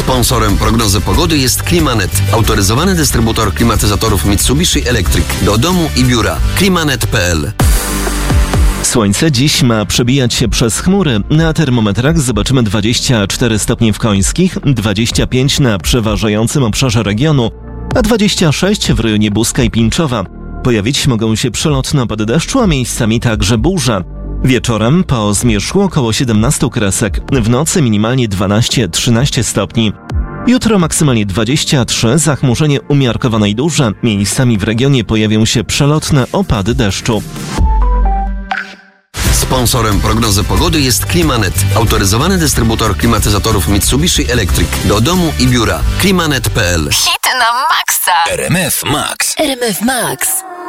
Sponsorem prognozy pogody jest Climanet, autoryzowany dystrybutor klimatyzatorów Mitsubishi Electric do domu i biura. Climanet.pl. Słońce dziś ma przebijać się przez chmury. Na termometrach zobaczymy 24 stopnie w Końskich, 25 na przeważającym obszarze regionu, a 26 w rejonie Buska i Pińczowa. Pojawić mogą się przelotne opady deszczu, a miejscami także burze. Wieczorem po zmierzchu około 17 kresek, w nocy minimalnie 12-13 stopni. Jutro maksymalnie 23, zachmurzenie umiarkowane i duże. Miejscami w regionie pojawią się przelotne opady deszczu. Sponsorem prognozy pogody jest Climanet, autoryzowany dystrybutor klimatyzatorów Mitsubishi Electric do domu i biura. Climanet.pl. Hit na maksa. RMF Max. RMF Max.